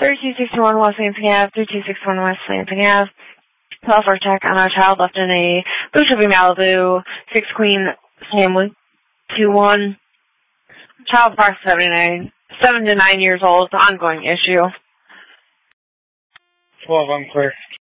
3261 West Lansing Ave, 3261 West Lansing Ave. Welfare check on our child left in a Blue Chevy Malibu, 6 Queen family, 2-1. Child approximately 7 to 9 years old, ongoing issue. 12 unclear.